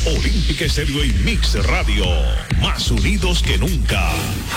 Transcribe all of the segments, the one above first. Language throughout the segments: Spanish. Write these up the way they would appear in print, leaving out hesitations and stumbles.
Olímpica Estéreo y Mix Radio, más unidos que nunca.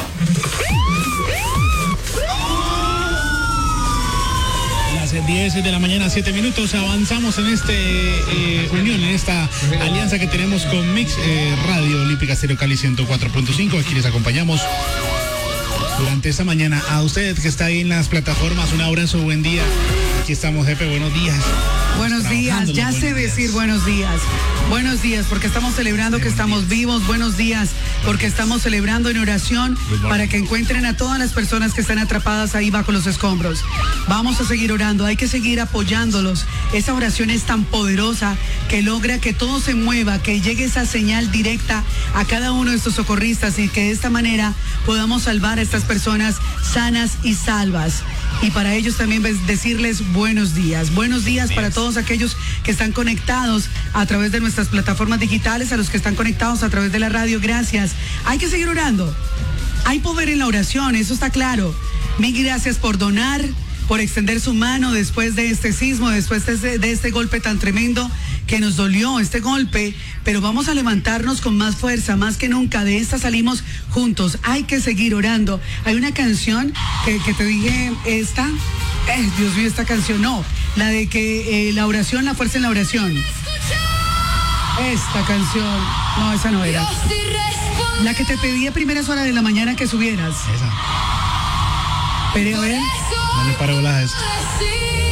Las 10 de la mañana, 7 minutos, avanzamos en unión, en esta alianza que tenemos con Mix Radio Olímpica Estéreo Cali 104.5, aquí les acompañamos durante esta mañana. A usted que está ahí en las plataformas, un abrazo, buen día. Aquí estamos, jefe, buenos días. Buenos días, ya sé decir buenos días. Buenos días, porque estamos celebrando que estamos vivos. Buenos días, porque estamos celebrando en oración para que encuentren a todas las personas que están atrapadas ahí bajo los escombros. Vamos a seguir orando, hay que seguir apoyándolos. Esa oración es tan poderosa que logra que todo se mueva, que llegue esa señal directa a cada uno de estos socorristas y que de esta manera podamos salvar a estas personas sanas y salvas. Y para ellos también decirles buenos días. Buenos días para todos aquellos que están conectados a través de nuestras plataformas digitales, a los que están conectados a través de la radio. Gracias. Hay que seguir orando. Hay poder en la oración, eso está claro. Mil gracias por donar, por extender su mano después de este sismo, después de este golpe tan tremendo que nos dolió este golpe, pero vamos a levantarnos con más fuerza, más que nunca. De esta salimos juntos. Hay que seguir orando. Hay una canción que te dije, Dios mío, esta canción, no, la de que la oración, la fuerza en la oración. Esta canción, no, esa no era. La que te pedí a primeras horas de la mañana que subieras. Esa. Pero a ver. No le paro bolas a eso.